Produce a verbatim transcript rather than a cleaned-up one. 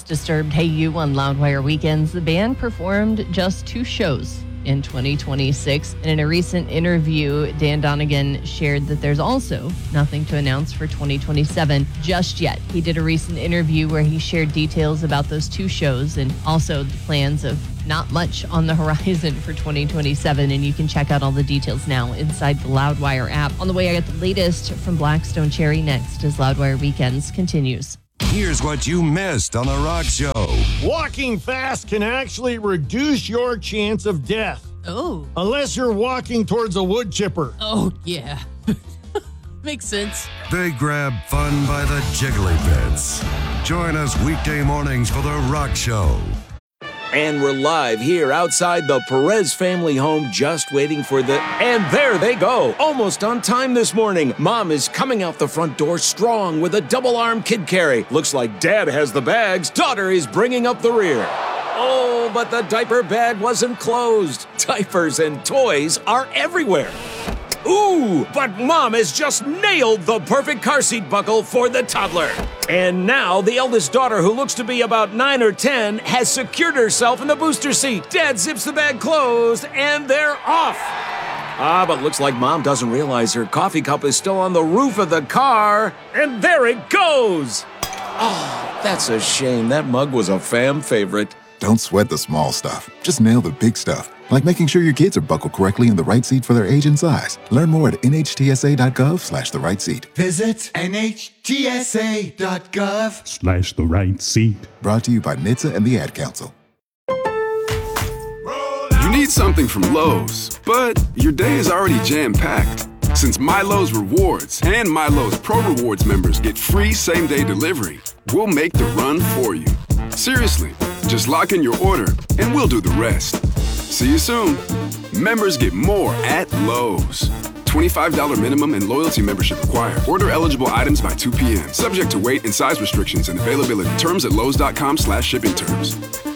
last disturbed Hey You on Loudwire Weekends, the band performed just two shows in twenty twenty-six. And in a recent interview, Dan Donegan shared that there's also nothing to announce for twenty twenty-seven just yet. He did a recent interview where he shared details about those two shows and also the plans of not much on the horizon for twenty twenty-seven. And you can check out all the details now inside the Loudwire app. On the way, I got the latest from Blackstone Cherry next as Loudwire Weekends continues. Here's what you missed on The Rock Show. Walking fast can actually reduce your chance of death. Oh. Unless you're walking towards a wood chipper. Oh, yeah. Makes sense. They grab fun by the jiggly bits. Join us weekday mornings for The Rock Show. And we're live here outside the Perez family home, just waiting for the... And there they go, almost on time this morning. Mom is coming out the front door strong with a double-arm kid carry. Looks like Dad has the bags. Daughter is bringing up the rear. Oh, but the diaper bag wasn't closed. Diapers and toys are everywhere. Ooh, but Mom has just nailed the perfect car seat buckle for the toddler. And now the eldest daughter, who looks to be about nine or ten, has secured herself in the booster seat. Dad zips the bag closed, and they're off. Ah, but looks like Mom doesn't realize her coffee cup is still on the roof of the car. And there it goes. Oh, that's a shame. That mug was a fam favorite. Don't sweat the small stuff. Just nail the big stuff. Like making sure your kids are buckled correctly in the right seat for their age and size. Learn more at nhtsa.gov slash the right seat. Visit nhtsa.gov slash the right seat. Brought to you by N H T S A and the Ad Council. You need something from Lowe's, but your day is already jam-packed. Since MyLowe's Rewards and MyLowe's Pro Rewards members get free same-day delivery, we'll make the run for you. Seriously, just lock in your order and we'll do the rest. See you soon. Members get more at Lowe's. twenty-five dollars minimum and loyalty membership required. Order eligible items by two p.m. Subject to weight and size restrictions and availability. Terms at lowes.com slash shipping terms.